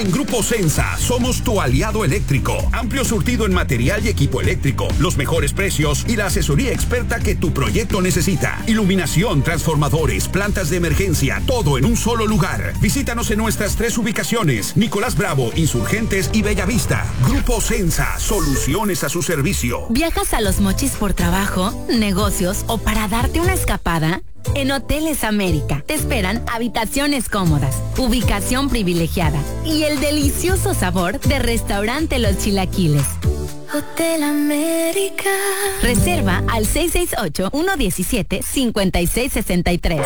En Grupo Sensa somos tu aliado eléctrico. Amplio surtido en material y equipo eléctrico, los mejores precios y la asesoría experta que tu proyecto necesita. Iluminación, transformadores, plantas de emergencia, todo en un solo lugar. Visítanos en nuestras 3 ubicaciones: Nicolás Bravo, Insurgentes y Bellavista. Grupo Sensa, soluciones a su servicio. ¿Viajas a Los Mochis por trabajo, negocios o para darte una escapada? En Hoteles América te esperan habitaciones cómodas, ubicación privilegiada y el delicioso sabor de Restaurante Los Chilaquiles. Hotel América. Reserva al 668-117-5663.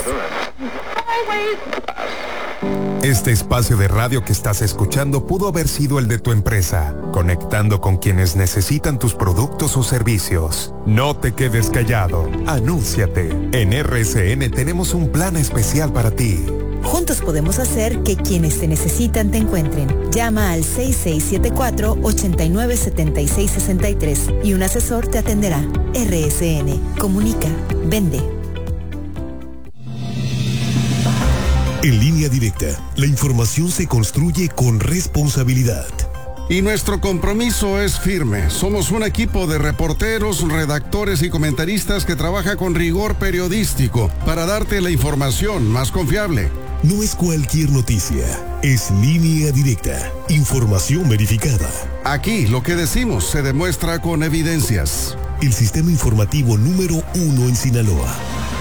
Este espacio de radio que estás escuchando pudo haber sido el de tu empresa, conectando con quienes necesitan tus productos o servicios. No te quedes callado, anúnciate. En RSN tenemos un plan especial para ti. Juntos podemos hacer que quienes te necesitan te encuentren. Llama al 6674-897663 y un asesor te atenderá. RSN. Comunica. Vende. En Línea Directa, la información se construye con responsabilidad. Y nuestro compromiso es firme. Somos un equipo de reporteros, redactores y comentaristas que trabaja con rigor periodístico para darte la información más confiable. No es cualquier noticia, es Línea Directa, información verificada. Aquí lo que decimos se demuestra con evidencias. El sistema informativo número 1 en Sinaloa.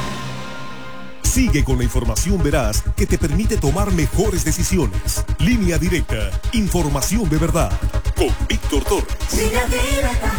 Sigue con la información veraz que te permite tomar mejores decisiones. Línea Directa, información de verdad. Con Víctor Torres. Línea Directa.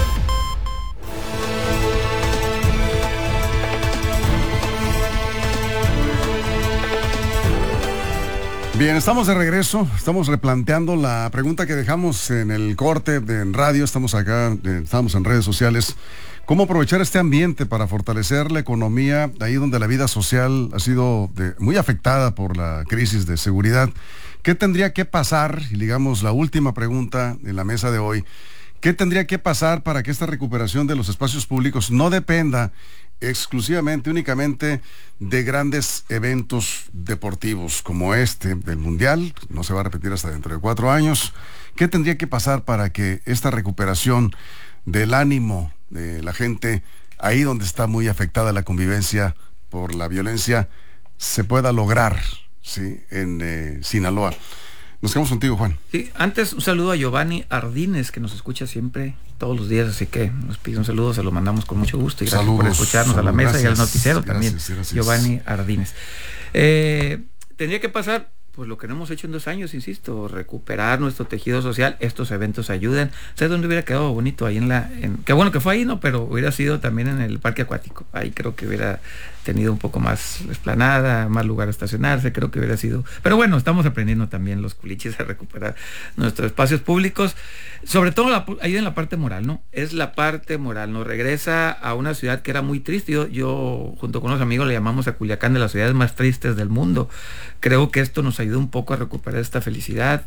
Bien, estamos de regreso, estamos replanteando la pregunta que dejamos en el corte en radio, estamos acá, estamos en redes sociales. ¿Cómo aprovechar este ambiente para fortalecer la economía ahí donde la vida social ha sido muy afectada por la crisis de seguridad? ¿Qué tendría que pasar? Y digamos la última pregunta en la mesa de hoy. ¿Qué tendría que pasar para que esta recuperación de los espacios públicos no dependa exclusivamente, únicamente de grandes eventos deportivos como este del Mundial? No se va a repetir hasta dentro de 4 años. ¿Qué tendría que pasar para que esta recuperación del ánimo de la gente ahí donde está muy afectada la convivencia por la violencia se pueda lograr, ¿sí?, en Sinaloa? Nos quedamos contigo, Juan. Sí, antes un saludo a Giovanni Ardines, que nos escucha siempre, todos los días, así que nos pide un saludo, se lo mandamos con mucho gusto y gracias por escucharnos a la mesa y al noticiero también. Gracias. Giovanni Ardines. Tendría que pasar pues lo que no hemos hecho en 2 años, insisto, recuperar nuestro tejido social. Estos eventos ayudan. ¿Sabes dónde hubiera quedado bonito? Ahí qué bueno que fue ahí, ¿no? Pero hubiera sido también en el parque acuático. Ahí creo que hubiera tenido un poco más esplanada, más lugar a estacionarse, creo que hubiera sido. Pero bueno, estamos aprendiendo también los culichis a recuperar nuestros espacios públicos, sobre todo ahí en la parte moral, ¿no? Es la parte moral, nos regresa a una ciudad que era muy triste. Yo junto con unos amigos le llamamos a Culiacán de las ciudades más tristes del mundo. Creo que esto nos ayuda un poco a recuperar esta felicidad,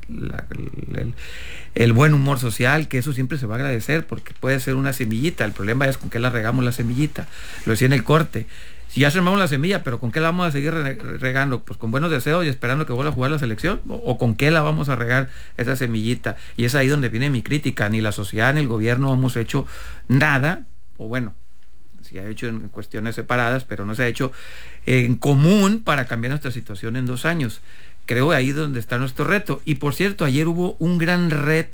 el buen humor social, que eso siempre se va a agradecer porque puede ser una semillita. El problema es con qué la regamos la semillita. Lo decía en el corte. Si ya sembramos la semilla, pero ¿con qué la vamos a seguir regando? Pues con buenos deseos y esperando que vuelva a jugar la selección, o ¿con qué la vamos a regar esa semillita? Y es ahí donde viene mi crítica. Ni la sociedad ni el gobierno hemos hecho nada, o bueno, se ha hecho en cuestiones separadas, pero no se ha hecho en común para cambiar nuestra situación en 2 años. Creo ahí donde está nuestro reto. Y por cierto, ayer hubo un gran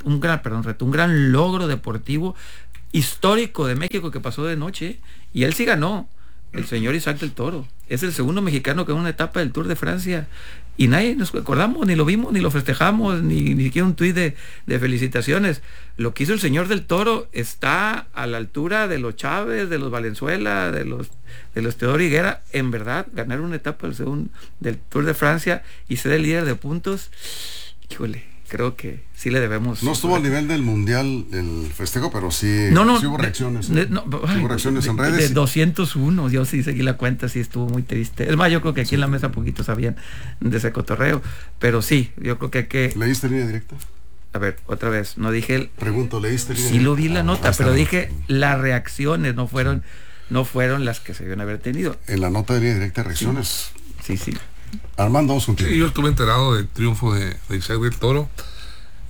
logro deportivo histórico de México que pasó de noche, y él sí ganó. El señor Isaac del Toro es el segundo mexicano que en una etapa del Tour de Francia, y nadie nos acordamos, ni lo vimos, ni lo festejamos, ni siquiera un tuit de felicitaciones. Lo que hizo el señor del Toro está a la altura de los Chávez, de los Valenzuela, de los Teodoro Higuera. En verdad, ganar una etapa del Tour de Francia y ser el líder de puntos, híjole, creo que sí le debemos. No estuvo al nivel del Mundial el festejo, pero sí, sí hubo reacciones. Hubo reacciones en redes. De 201, yo sí seguí la cuenta, sí estuvo muy triste. Es más, yo creo que aquí en la mesa poquitos sabían de ese cotorreo, pero sí, yo creo que hay que... ¿Leíste Línea Directa? A ver, otra vez, no dije... Pregunto, ¿leíste Línea Directa? Sí lo vi la nota, pero dije las reacciones no fueron las que se debían haber tenido. En la nota de Línea Directa, reacciones. Sí. Armando, vamos contigo. Sí, yo estuve enterado del triunfo de Isaac del Toro.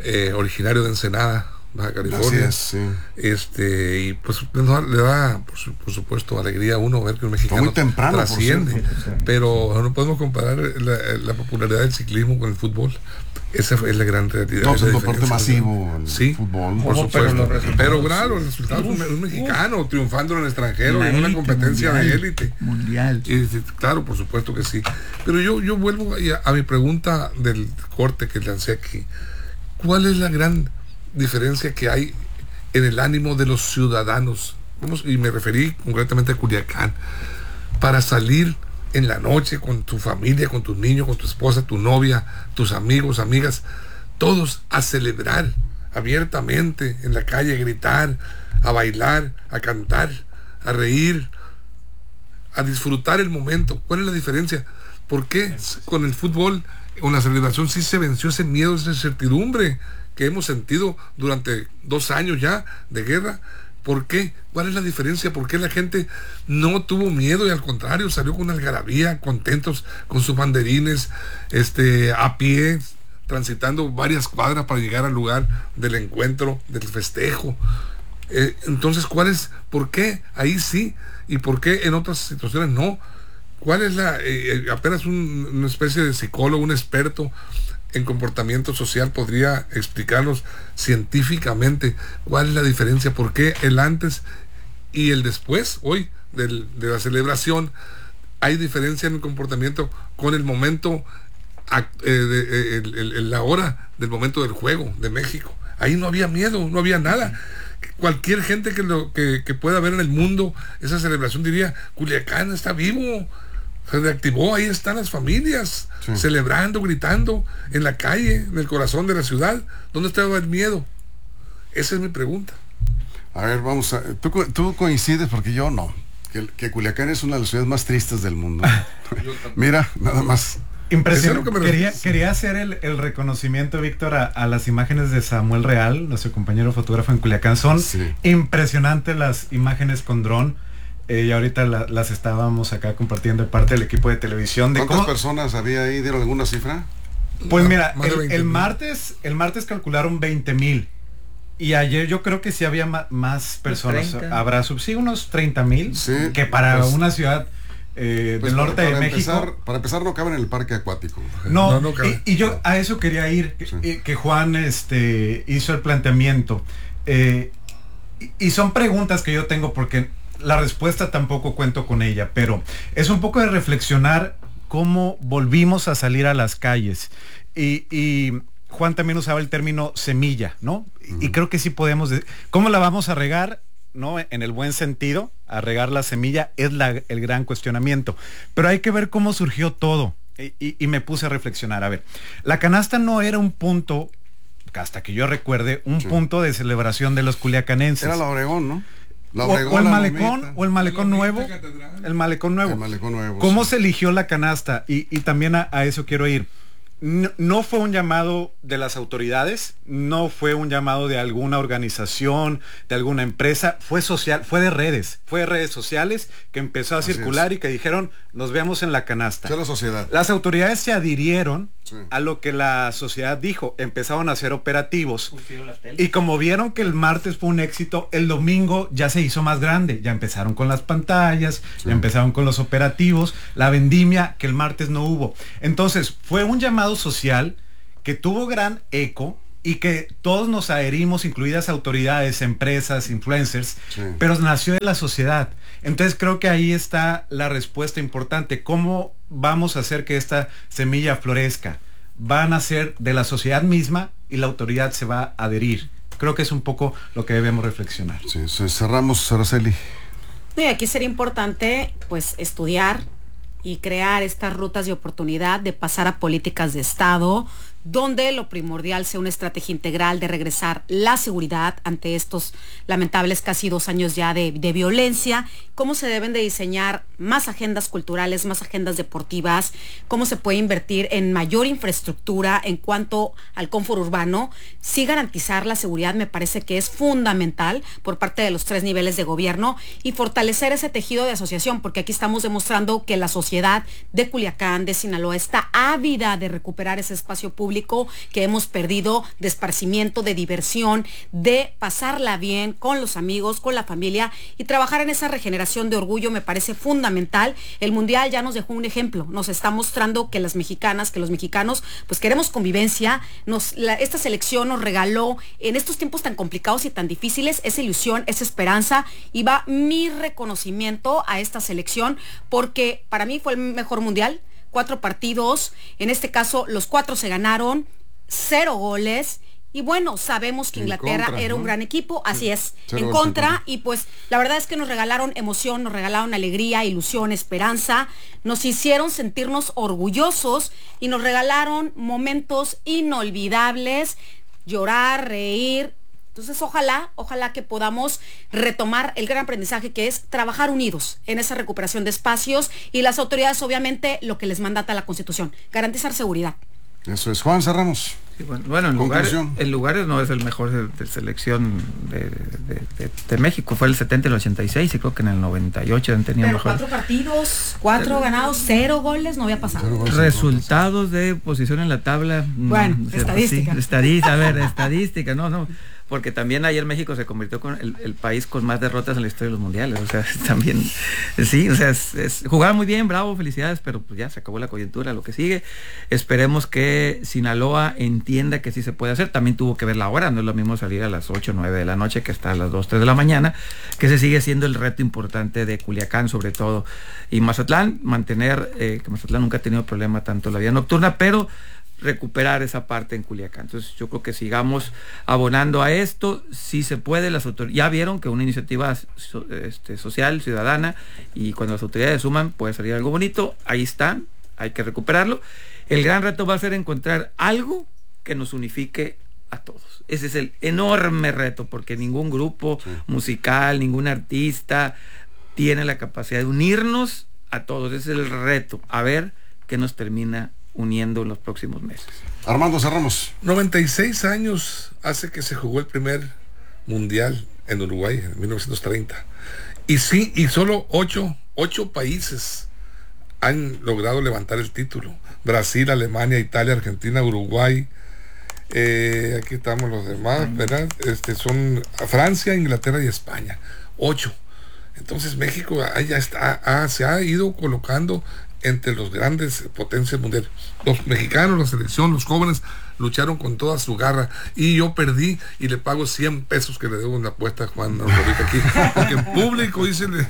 originario de Ensenada, Baja California. Así es, sí. Y pues no, le da por supuesto alegría a uno ver que un mexicano muy temprano, trasciende, pero no podemos comparar la popularidad del ciclismo con el fútbol. Esa es la gran realidad. No, es un deporte masivo, el fútbol. Por supuesto. Pero claro, el resultado es un mexicano triunfando en el extranjero, en una competencia mundial, de élite. Mundial. Claro, por supuesto que sí. Pero yo vuelvo a mi pregunta del corte que lancé aquí. ¿Cuál es la gran diferencia que hay en el ánimo de los ciudadanos? Y me referí concretamente a Culiacán. Para salir en la noche con tu familia, con tus niños, con tu esposa, tu novia, tus amigos, amigas, todos a celebrar abiertamente en la calle, a gritar, a bailar, a cantar, a reír, a disfrutar el momento. ¿Cuál es la diferencia? ¿Por qué con el fútbol, con la celebración, sí se venció ese miedo, esa incertidumbre que hemos sentido durante 2 años ya de guerra? ¿Por qué? ¿Cuál es la diferencia? ¿Por qué la gente no tuvo miedo y al contrario salió con algarabía, contentos con sus banderines, a pie, transitando varias cuadras para llegar al lugar del encuentro, del festejo? Entonces, ¿por qué ahí sí y por qué en otras situaciones no? ¿Cuál es apenas una especie de psicólogo, un experto en comportamiento social podría explicarnos científicamente cuál es la diferencia, por qué el antes y el después hoy de la celebración hay diferencia en el comportamiento con el momento, la hora del momento del juego de México? Ahí no había miedo, no había nada. Cualquier gente que pueda ver en el mundo esa celebración diría: Culiacán está vivo, se reactivó, ahí están las familias, sí, celebrando, gritando en la calle, en el corazón de la ciudad. ¿Dónde estaba el miedo? Esa es mi pregunta. A ver, vamos tú coincides, porque yo no, que Culiacán es una de las ciudades más tristes del mundo. Mira, nada más. Impresionante. Quería hacer el reconocimiento, Víctor, a las imágenes de Samuel Real, nuestro compañero fotógrafo en Culiacán. Son impresionantes las imágenes con dron. Y ahorita las estábamos acá compartiendo de parte del equipo de televisión. ¿Cuántas personas había ahí? ¿Dieron alguna cifra? Pues mira, el martes calcularon 20,000. Y ayer yo creo que sí había más personas. Habrá unos 30,000. Sí, que para una ciudad del norte de México. Para empezar, no cabe en el parque acuático. No cabe. Y yo a eso quería ir, que Juan hizo el planteamiento. Y son preguntas que yo tengo, porque la respuesta tampoco cuento con ella, pero es un poco de reflexionar cómo volvimos a salir a las calles. Y Juan también usaba el término semilla, ¿no? Y creo que sí podemos ¿cómo la vamos a regar? ¿No? En el buen sentido, a regar la semilla es el gran cuestionamiento. Pero hay que ver cómo surgió todo. Y me puse a reflexionar. A ver, la canasta no era un punto, hasta que yo recuerde, punto de celebración de los culiacanenses. Era la Obregón, ¿no? O el malecón nuevo. El malecón nuevo. ¿Cómo se eligió la canasta? Y también a eso quiero ir. No fue un llamado de las autoridades, no fue un llamado de alguna organización, de alguna empresa, fue social, fue de redes sociales que empezó a circular y que dijeron: nos vemos en la canasta. Fue la sociedad. Las autoridades se adhirieron a lo que la sociedad dijo, empezaron a hacer operativos. Y como vieron que el martes fue un éxito, el domingo ya se hizo más grande, ya empezaron con las pantallas, ya empezaron con los operativos, la vendimia que el martes no hubo. Entonces fue un llamado social que tuvo gran eco y que todos nos adherimos, incluidas autoridades, empresas, influencers, pero nació de la sociedad. Entonces creo que ahí está la respuesta importante. ¿Cómo vamos a hacer que esta semilla florezca? Van a ser de la sociedad misma y la autoridad se va a adherir. Creo que es un poco lo que debemos reflexionar. Sí, cerramos, Araceli. Y aquí sería importante pues estudiar y crear estas rutas de oportunidad de pasar a políticas de Estado, donde lo primordial sea una estrategia integral de regresar la seguridad ante estos lamentables casi 2 años ya de violencia, cómo se deben de diseñar más agendas culturales, más agendas deportivas, cómo se puede invertir en mayor infraestructura en cuanto al confort urbano. Sí, garantizar la seguridad me parece que es fundamental por parte de los 3 niveles de gobierno y fortalecer ese tejido de asociación, porque aquí estamos demostrando que la sociedad de Culiacán, de Sinaloa, está ávida de recuperar ese espacio público público que hemos perdido de esparcimiento, de diversión, de pasarla bien con los amigos, con la familia y trabajar en esa regeneración de orgullo me parece fundamental. El Mundial ya nos dejó un ejemplo, nos está mostrando que las mexicanas, que los mexicanos, pues queremos convivencia. Esta selección nos regaló en estos tiempos tan complicados y tan difíciles esa ilusión, esa esperanza, y va mi reconocimiento a esta selección porque para mí fue el mejor Mundial. 4 partidos, en este caso los 4 se ganaron, 0 goles. Y bueno, sabemos que Inglaterra era un gran equipo, así es, en contra, y pues la verdad es que nos regalaron emoción, nos regalaron alegría, ilusión, esperanza, nos hicieron sentirnos orgullosos y nos regalaron momentos inolvidables, llorar, reír. Entonces ojalá que podamos retomar el gran aprendizaje que es trabajar unidos en esa recuperación de espacios y las autoridades obviamente lo que les mandata la Constitución, garantizar seguridad. Eso es. Juan, cerramos. Sí, bueno, en lugares no es el mejor de selección de México, fue el 70 y el 86 y creo que en el 98 han tenido mejor. 4 partidos, 4 ganados, 0 goles, no había pasado. Resultados de posición en la tabla. Bueno, estadística. Sí, estadística, no. Porque también ayer México se convirtió con el país con más derrotas en la historia de los mundiales. O sea, también, sí, o sea, jugaban muy bien, bravo, felicidades, pero pues ya se acabó la coyuntura, lo que sigue. Esperemos que Sinaloa entienda que sí se puede hacer. También tuvo que ver la hora, no es lo mismo salir a las 8 o 9 de la noche que hasta a las 2, 3 de la mañana, que se sigue siendo el reto importante de Culiacán sobre todo. Y Mazatlán, mantener, que Mazatlán nunca ha tenido problema tanto en la vida nocturna, pero recuperar esa parte en Culiacán. Entonces yo creo que sigamos abonando a esto, si se puede. Las autoridades ya vieron que una iniciativa social, ciudadana, y cuando las autoridades suman puede salir algo bonito. Ahí están, hay que recuperarlo. El gran reto va a ser encontrar algo que nos unifique a todos. Ese es el enorme reto, porque ningún grupo musical, ningún artista tiene la capacidad de unirnos a todos. Ese es el reto, a ver qué nos termina uniendo en los próximos meses. Armando, cerramos. 96 años hace que se jugó el primer mundial en Uruguay, en 1930. Y solo 8 países han logrado levantar el título. Brasil, Alemania, Italia, Argentina, Uruguay. Aquí estamos los demás, ¿verdad? Son Francia, Inglaterra y España. 8. Entonces México ya está, se ha ido colocando entre los grandes potencias mundiales. Los mexicanos, la selección, los jóvenes lucharon con toda su garra y yo perdí y le pago 100 pesos que le debo en la apuesta a Juan aquí, porque en público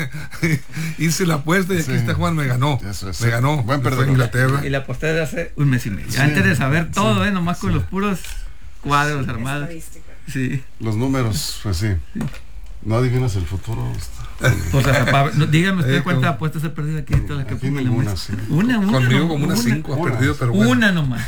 hice la apuesta y aquí está Juan, me ganó. Me ganó. Buen perdedor. Inglaterra. Y la aposté desde hace un mes y medio. Antes de saber todo, nomás con los puros cuadros armados. Sí. Los números, pues sí. ¿No adivinas el futuro? Pues dígame usted cuántas apuestas he perdido aquí, todas las que pongo en la mesa. Sí. Una. Conmigo como unas 5 has perdido, pero bueno. Una nomás.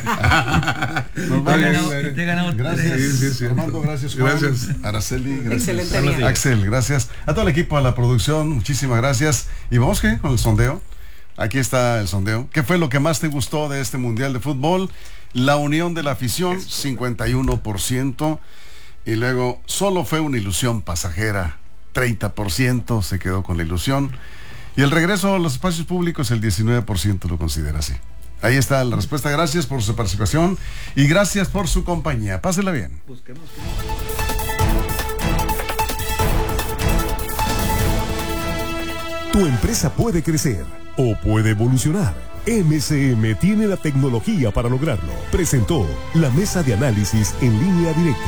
Te he ganado. Gracias. Sí. Armando, gracias, Juan. Gracias. Araceli, gracias. Excelente día. Axel, gracias. A todo el equipo, a la producción, muchísimas gracias. Y vamos con el sondeo. Aquí está el sondeo. ¿Qué fue lo que más te gustó de este Mundial de Fútbol? La unión de la afición, 51%. Y luego, solo fue una ilusión pasajera, 30% se quedó con la ilusión. Y el regreso a los espacios públicos, el 19% lo considera así. Ahí está la respuesta. Gracias por su participación y gracias por su compañía. Pásela bien. Tu empresa puede crecer o puede evolucionar. MCM tiene la tecnología para lograrlo. Presentó la mesa de análisis en Línea Directa.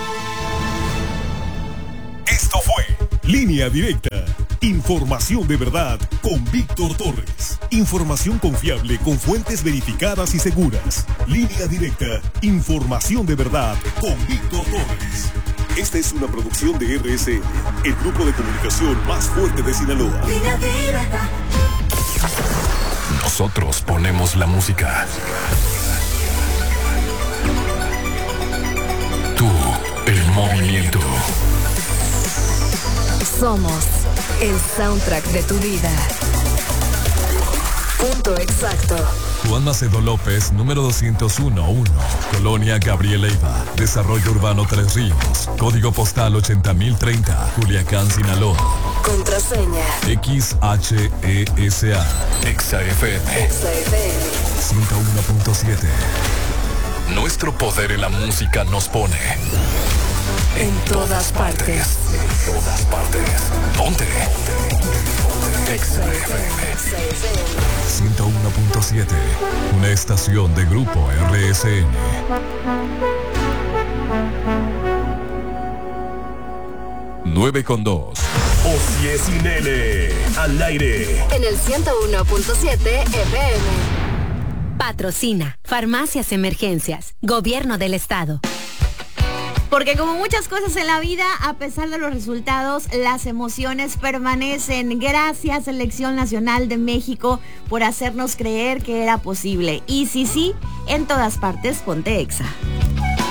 Esto fue Línea Directa. Información de verdad con Víctor Torres. Información confiable con fuentes verificadas y seguras. Línea Directa. Información de verdad con Víctor Torres. Esta es una producción de RSN, el grupo de comunicación más fuerte de Sinaloa. Línea Directa. Nosotros ponemos la música. Tú, el movimiento. Somos el soundtrack de tu vida. Punto exacto. Juan Macedo López, número 201-1, Colonia Gabriel Leiva, Desarrollo Urbano Tres Ríos, Código Postal 80030, Culiacán, Sinaloa. Contraseña XHESA. XFM 101.7. Nuestro poder en la música nos pone en todas partes. En todas partes. Ponte. Exa FM 101.7. Una estación de Grupo RSN. Nueve con 2. Osies y Nene, al aire. En el 101.7 FM. Patrocina Farmacias Emergencias, Gobierno del Estado. Porque como muchas cosas en la vida, a pesar de los resultados, las emociones permanecen. Gracias, Selección Nacional de México, por hacernos creer que era posible. Y sí, en todas partes, ponte Exa.